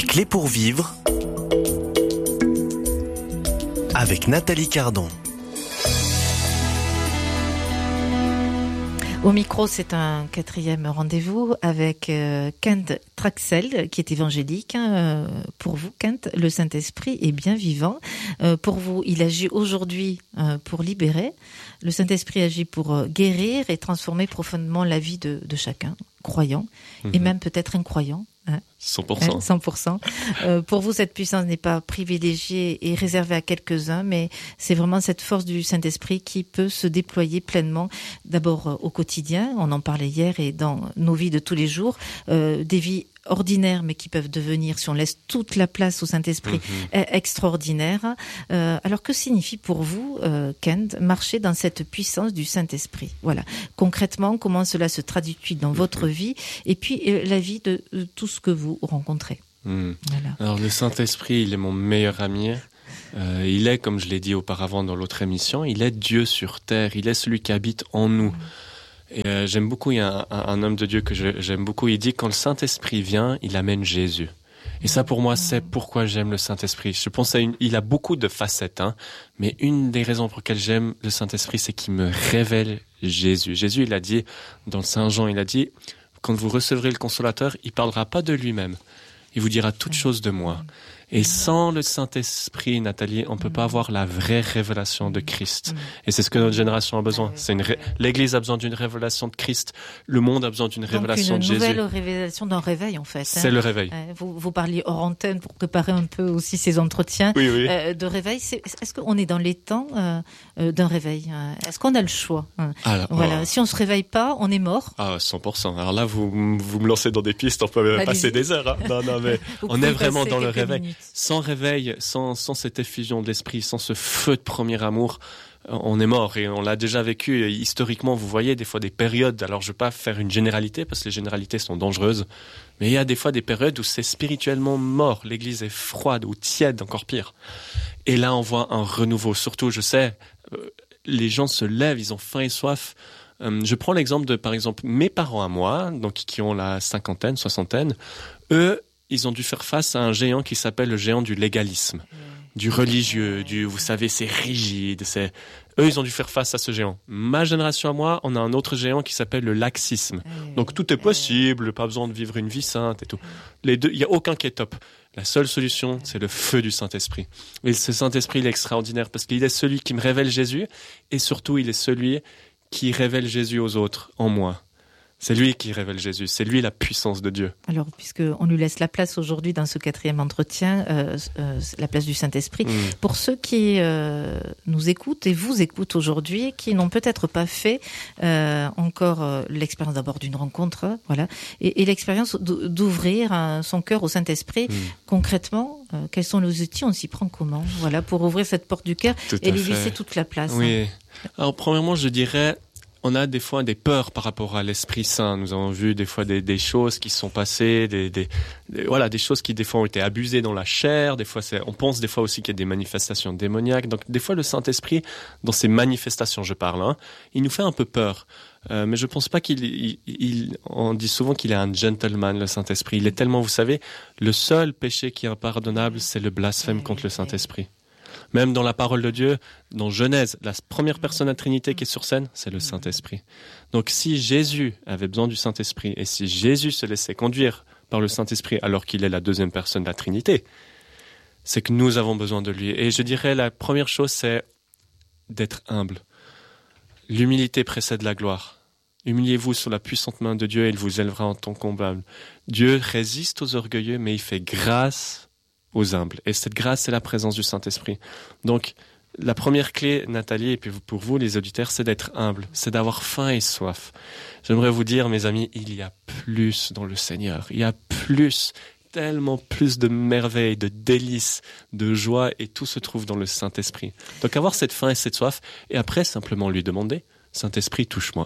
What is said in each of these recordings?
clés pour vivre avec Nathalie Cardon. Au micro, c'est un 4e rendez-vous avec Kent Traxel, qui est évangélique. Pour vous, Kent, le Saint-Esprit est bien vivant. Pour vous, il agit aujourd'hui pour libérer. Le Saint-Esprit agit pour guérir et transformer profondément la vie de chacun, croyant et même peut-être incroyant. 100%. 100%. Pour vous, cette puissance n'est pas privilégiée et réservée à quelques-uns, mais c'est vraiment cette force du Saint-Esprit qui peut se déployer pleinement, d'abord au quotidien, on en parlait hier, et dans nos vies de tous les jours, des vies ordinaires, mais qui peuvent devenir, si on laisse toute la place au Saint-Esprit, extraordinaires. Alors, que signifie pour vous, Kent, marcher dans cette puissance du Saint-Esprit? Voilà. Concrètement, comment cela se traduit dans votre vie, et puis la vie de tout ce que vous rencontrez. Voilà. Alors, le Saint-Esprit, il est mon meilleur ami. Il est, comme je l'ai dit auparavant dans l'autre émission, il est Dieu sur terre. Il est celui qui habite en nous. Et j'aime beaucoup, il y a un homme de Dieu que j'aime beaucoup, il dit quand le Saint-Esprit vient, il amène Jésus. Et ça, pour moi, c'est pourquoi j'aime le Saint-Esprit. Je pense il a beaucoup de facettes, mais une des raisons pour lesquelles j'aime le Saint-Esprit, c'est qu'il me révèle Jésus. Jésus, il a dit, dans Saint Jean, il a dit, quand vous recevrez le Consolateur, il parlera pas de lui-même. Il vous dira toutes choses de moi. Et sans le Saint-Esprit, Nathalie, on peut pas avoir la vraie révélation de Christ. Et c'est ce que notre génération a besoin. L'Église a besoin d'une révélation de Christ. Le monde a besoin d'une révélation de Jésus. Une nouvelle révélation d'un réveil, en fait. C'est le réveil. Vous parliez hors antenne pour préparer un peu aussi ces entretiens de réveil. Est-ce qu'on est dans les temps d'un réveil? Est-ce qu'on a le choix? Alors, voilà. Si on se réveille pas, on est mort. 100%. Alors là, vous me lancez dans des pistes, on peut passer des heures. Non, mais on est vraiment dans le réveil. Minutes. Sans réveil, sans cette effusion de l'esprit, sans ce feu de premier amour, on est mort. Et on l'a déjà vécu. Et historiquement, vous voyez des fois des périodes, alors je ne vais pas faire une généralité parce que les généralités sont dangereuses, mais il y a des fois des périodes où c'est spirituellement mort. L'Église est froide ou tiède, encore pire. Et là, on voit un renouveau. Surtout, je sais, les gens se lèvent, ils ont faim et soif. Je prends l'exemple de, par exemple, mes parents à moi, donc qui ont la cinquantaine, soixantaine, eux, ils ont dû faire face à un géant qui s'appelle le géant du légalisme, du religieux, vous savez, c'est rigide, eux, ils ont dû faire face à ce géant. Ma génération à moi, on a un autre géant qui s'appelle le laxisme. Donc tout est possible, pas besoin de vivre une vie sainte et tout. Les deux, il y a aucun qui est top. La seule solution, c'est le feu du Saint-Esprit. Et ce Saint-Esprit, il est extraordinaire parce qu'il est celui qui me révèle Jésus et surtout, il est celui qui révèle Jésus aux autres, en moi. C'est lui qui révèle Jésus, c'est lui la puissance de Dieu. Alors, puisqu'on lui laisse la place aujourd'hui dans ce 4e entretien, la place du Saint-Esprit, pour ceux qui nous écoutent et vous écoutent aujourd'hui, qui n'ont peut-être pas fait encore l'expérience d'abord d'une rencontre, voilà, et l'expérience d'ouvrir son cœur au Saint-Esprit, concrètement, quels sont nos outils, on s'y prend comment, voilà, pour ouvrir cette porte du cœur et lui laisser toute la place. Oui. Alors, premièrement, je dirais, on a des fois des peurs par rapport à l'Esprit Saint. Nous avons vu des fois des choses qui sont passées, des choses qui des fois ont été abusées dans la chair. Des fois, on pense des fois aussi qu'il y a des manifestations démoniaques. Donc, des fois, le Saint-Esprit, dans ses manifestations, je parle, il nous fait un peu peur. Mais je pense pas on dit souvent qu'il est un gentleman, le Saint-Esprit. Il est tellement, vous savez, le seul péché qui est impardonnable, c'est le blasphème contre le Saint-Esprit. Même dans la parole de Dieu, dans Genèse, la première personne de la Trinité qui est sur scène, c'est le Saint-Esprit. Donc si Jésus avait besoin du Saint-Esprit et si Jésus se laissait conduire par le Saint-Esprit alors qu'il est la deuxième personne de la Trinité, c'est que nous avons besoin de lui. Et je dirais la première chose, c'est d'être humble. L'humilité précède la gloire. Humiliez-vous sous la puissante main de Dieu et il vous élèvera en tant qu'humble. Dieu résiste aux orgueilleux, mais il fait grâce aux humbles. Et cette grâce, c'est la présence du Saint-Esprit. Donc, la première clé, Nathalie, et puis pour vous, les auditeurs, c'est d'être humble, c'est d'avoir faim et soif. J'aimerais vous dire, mes amis, il y a plus dans le Seigneur. Il y a plus, tellement plus de merveilles, de délices, de joie, et tout se trouve dans le Saint-Esprit. Donc, avoir cette faim et cette soif, et après, simplement lui demander, Saint-Esprit, touche-moi.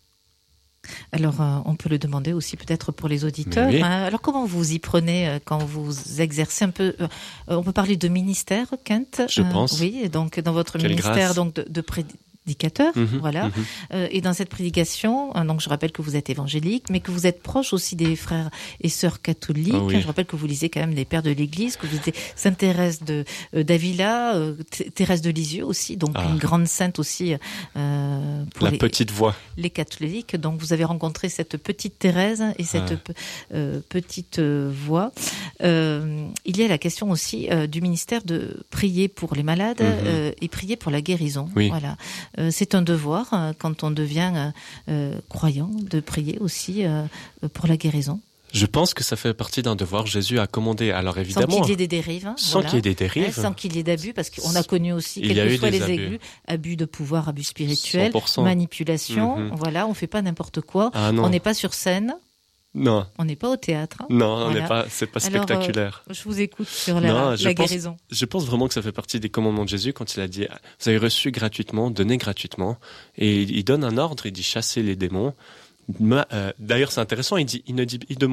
Alors, on peut le demander aussi peut-être pour les auditeurs. Oui. Alors, comment vous y prenez quand vous exercez un peu on peut parler de ministère, Kent. Je pense. Oui, donc dans votre ministère donc de prédicateur, voilà. Et dans cette prédication, donc je rappelle que vous êtes évangélique, mais que vous êtes proche aussi des frères et sœurs catholiques. Oh oui. Je rappelle que vous lisez quand même les pères de l'Église, que vous êtes Sainte Thérèse d'Avila, Thérèse de Lisieux aussi, donc une grande sainte aussi pour petite voix. Les catholiques. Donc vous avez rencontré cette petite Thérèse et cette petite voix. Il y a la question aussi du ministère de prier pour les malades et prier pour la guérison. Oui. Voilà. C'est un devoir quand on devient croyant de prier aussi pour la guérison. Je pense que ça fait partie d'un devoir. Jésus a commandé, alors évidemment... Sans qu'il y ait des dérives. Sans qu'il y ait des dérives. Sans qu'il y ait d'abus, parce qu'on a connu aussi, quels que soient les abus de pouvoir, abus spirituels, 100%. Manipulation. Voilà, on fait pas n'importe quoi. On n'est pas sur scène. Non. On n'est pas au théâtre. Non, on n'est pas, c'est pas spectaculaire. Alors, je vous écoute sur la guérison. Je pense vraiment que ça fait partie des commandements de Jésus quand il a dit, vous avez reçu gratuitement, donnez gratuitement. Et il donne un ordre, il dit chassez les démons. D'ailleurs, c'est intéressant, il ne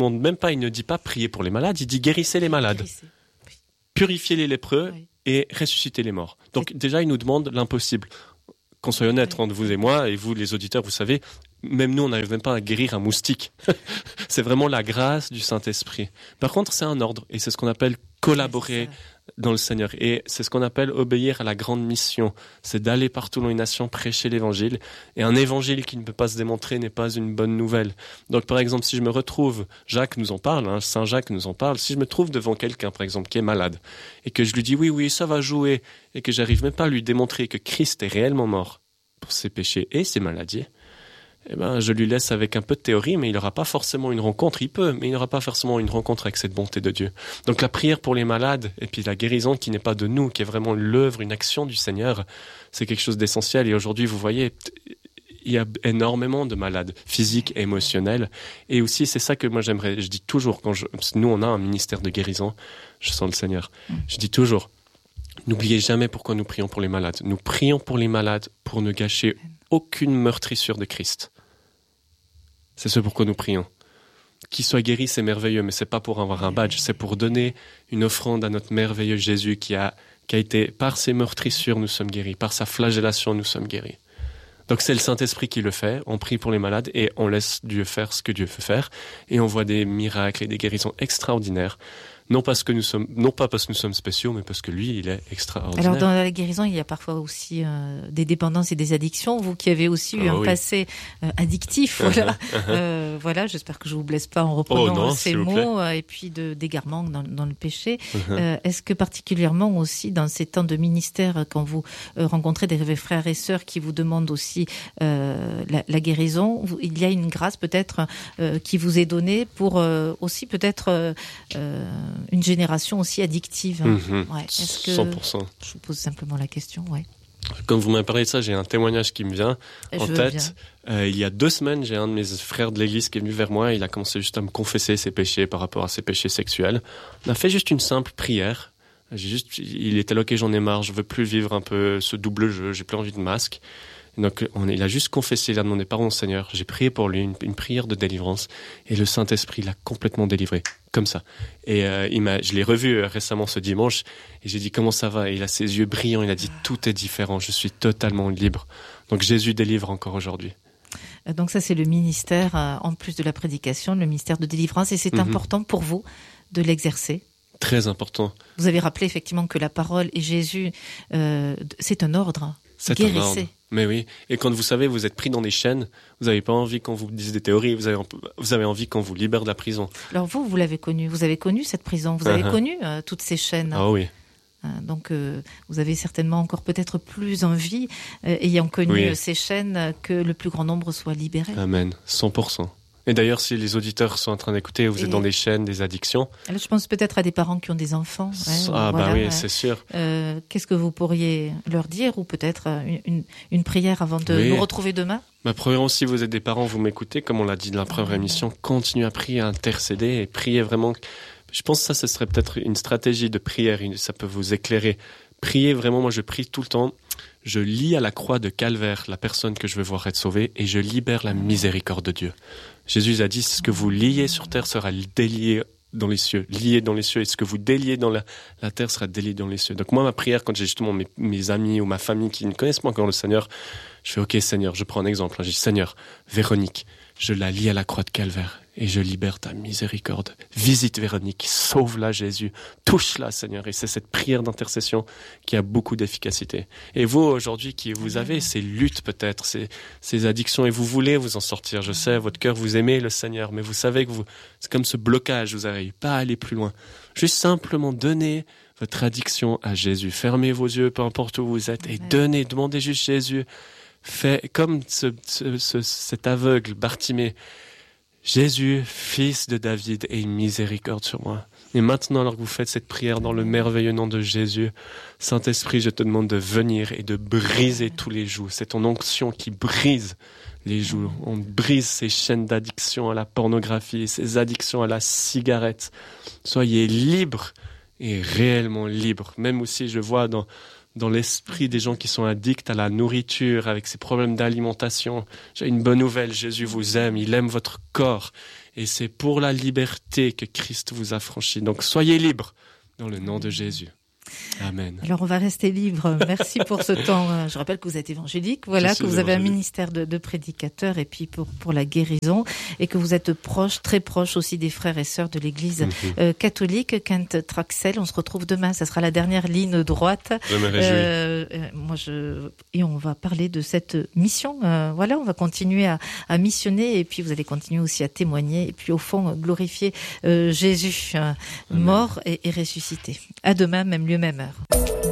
dit pas prier pour les malades, il dit guérissez les malades. Purifiez les lépreux et ressuscitez les morts. Donc déjà, il nous demande l'impossible. Qu'on soit honnête entre vous et moi, et vous les auditeurs, vous savez, même nous, on n'arrive même pas à guérir un moustique. C'est vraiment la grâce du Saint-Esprit. Par contre, c'est un ordre, et c'est ce qu'on appelle collaborer dans le Seigneur. Et c'est ce qu'on appelle obéir à la grande mission. C'est d'aller partout dans les nations, prêcher l'évangile. Et un évangile qui ne peut pas se démontrer n'est pas une bonne nouvelle. Donc, par exemple, si je me retrouve, Jacques nous en parle, Saint Jacques nous en parle, si je me trouve devant quelqu'un, par exemple, qui est malade, et que je lui dis oui, ça va jouer, et que j'arrive même pas à lui démontrer que Christ est réellement mort pour ses péchés et ses maladies, je lui laisse avec un peu de théorie, mais il n'aura pas forcément une rencontre. Il peut, mais il n'aura pas forcément une rencontre avec cette bonté de Dieu. Donc la prière pour les malades, et puis la guérison qui n'est pas de nous, qui est vraiment l'œuvre, une action du Seigneur, c'est quelque chose d'essentiel. Et aujourd'hui, vous voyez, il y a énormément de malades physiques et émotionnels. Et aussi, c'est ça que moi j'aimerais, je dis toujours, nous on a un ministère de guérison, je sens le Seigneur, je dis toujours, n'oubliez jamais pourquoi nous prions pour les malades. Nous prions pour les malades pour ne gâcher aucune meurtrissure de Christ. C'est ce pourquoi nous prions. Qu'il soit guéri, c'est merveilleux, mais c'est pas pour avoir un badge, c'est pour donner une offrande à notre merveilleux Jésus qui a été, par ses meurtrissures, nous sommes guéris, par sa flagellation, nous sommes guéris. Donc c'est le Saint-Esprit qui le fait, on prie pour les malades et on laisse Dieu faire ce que Dieu veut faire, et on voit des miracles et des guérisons extraordinaires. Non pas parce que nous sommes spéciaux, mais parce que lui, il est extraordinaire. Alors, dans la guérison, il y a parfois aussi des dépendances et des addictions. Vous qui avez aussi eu un passé addictif, voilà, j'espère que je vous blesse pas en reprenant ces mots, et puis d'égarement dans le péché. Est-ce que particulièrement aussi dans ces temps de ministère, quand vous rencontrez des frères et sœurs qui vous demandent aussi la guérison, il y a une grâce peut-être qui vous est donnée pour aussi peut-être une génération aussi addictive. Est-ce que 100%. Je vous pose simplement la question. Comme vous m'avez parlé de ça, j'ai un témoignage qui me vient en tête. Il y a 2 semaines, j'ai un de mes frères de l'église qui est venu vers moi. Il a commencé juste à me confesser ses péchés par rapport à ses péchés sexuels. On a fait juste une simple prière. Il était là, ok, j'en ai marre, je veux plus vivre un peu ce double jeu, j'ai plus envie de masque. Donc, il a juste confessé, il a demandé pardon au Seigneur. J'ai prié pour lui, une prière de délivrance. Et le Saint-Esprit l'a complètement délivré. Comme ça. Et je l'ai revu récemment ce dimanche. Et j'ai dit, comment ça va? Et il a ses yeux brillants. Il a dit, tout est différent. Je suis totalement libre. Donc, Jésus délivre encore aujourd'hui. Donc, ça, c'est le ministère, en plus de la prédication, le ministère de délivrance. Et c'est important pour vous de l'exercer? Très important. Vous avez rappelé effectivement que la parole et Jésus, c'est un ordre. C'est un ordre. Mais oui, et quand vous savez, vous êtes pris dans des chaînes, vous n'avez pas envie qu'on vous dise des théories, vous avez envie qu'on vous libère de la prison. Alors vous l'avez connu, vous avez connu cette prison, vous avez connu toutes ces chaînes. Ah oui. Donc vous avez certainement encore peut-être plus envie, ayant connu ces chaînes, que le plus grand nombre soit libéré. Amen, 100%. Et d'ailleurs, si les auditeurs sont en train d'écouter, vous êtes dans des chaînes, des addictions. Alors, je pense peut-être à des parents qui ont des enfants. Oui, c'est sûr. Qu'est-ce que vous pourriez leur dire, ou peut-être une prière avant de nous retrouver demain? Premièrement, si vous êtes des parents, vous m'écoutez, comme on l'a dit dans la première émission, continuez à prier, à intercéder et priez vraiment. Je pense que ça serait peut-être une stratégie de prière, ça peut vous éclairer. Priez vraiment, moi je prie tout le temps. Je lie à la croix de Calvaire la personne que je veux voir être sauvée et je libère la miséricorde de Dieu. Jésus a dit, ce que vous liez sur terre sera délié dans les cieux, lié dans les cieux, et ce que vous déliez dans la terre sera délié dans les cieux. Donc moi, ma prière, quand j'ai justement mes amis ou ma famille qui ne connaissent pas encore le Seigneur, je fais, ok Seigneur, je prends un exemple, je dis, Seigneur, Véronique, je la lie à la croix de Calvaire, et je libère ta miséricorde. Visite Véronique, sauve-la Jésus, touche-la Seigneur. Et c'est cette prière d'intercession qui a beaucoup d'efficacité. Et vous, aujourd'hui, qui vous avez ces luttes peut-être, ces addictions, et vous voulez vous en sortir, je sais, votre cœur, vous aimez le Seigneur, mais vous savez que c'est comme ce blocage, vous n'arrivez pas à aller plus loin. Juste simplement donnez votre addiction à Jésus. Fermez vos yeux, peu importe où vous êtes, et demandez juste Jésus. Fait comme cet aveugle, Bartimée, Jésus, fils de David, aie miséricorde sur moi. Et maintenant, alors que vous faites cette prière dans le merveilleux nom de Jésus, Saint-Esprit, je te demande de venir et de briser tous les jougs. C'est ton onction qui brise les jougs. On brise ces chaînes d'addiction à la pornographie, ces addictions à la cigarette. Soyez libres et réellement libres. Même aussi, je vois dans l'esprit des gens qui sont addicts à la nourriture, avec ces problèmes d'alimentation. J'ai une bonne nouvelle, Jésus vous aime, il aime votre corps. Et c'est pour la liberté que Christ vous a franchi. Donc soyez libres dans le nom de Jésus. Amen. Alors on va rester libre. Merci pour ce temps. Je rappelle que vous êtes évangélique, voilà, que vous avez un ministère de prédicateur et puis pour la guérison et que vous êtes proche, très proche aussi des frères et sœurs de l'Église catholique. Kent Traxel, on se retrouve demain. Ça sera la dernière ligne droite. Je me réjouis. Et on va parler de cette mission. Voilà, on va continuer à missionner et puis vous allez continuer aussi à témoigner et puis au fond glorifier Jésus mort et ressuscité. À demain, même lieu, même heure.